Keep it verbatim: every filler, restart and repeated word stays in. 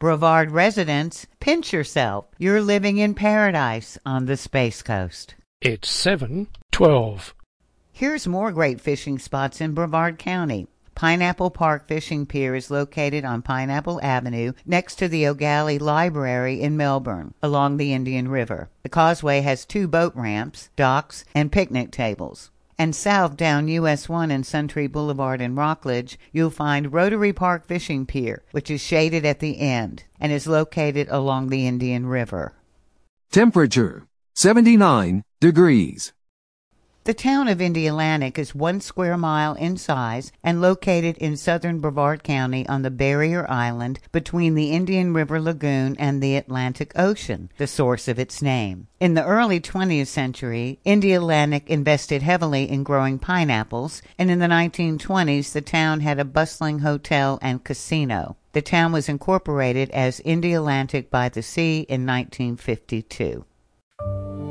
Brevard residents, pinch yourself. You're living in paradise on the Space Coast. It's seven twelve. Here's more great fishing spots in Brevard County. Pineapple Park Fishing Pier is located on Pineapple Avenue next to the O'Galley Library in Melbourne, along the Indian River. The causeway has two boat ramps, docks, and picnic tables. And south down U S one and Suntree Boulevard in Rockledge, you'll find Rotary Park Fishing Pier, which is shaded at the end and is located along the Indian River. Temperature, seventy-nine degrees. The town of Indialantic is one square mile in size and located in southern Brevard County on the barrier island between the Indian River Lagoon and the Atlantic Ocean, the source of its name. In the early twentieth century, Indialantic invested heavily in growing pineapples, and in the nineteen twenties the town had a bustling hotel and casino. The town was incorporated as Indialantic by the Sea in nineteen fifty-two.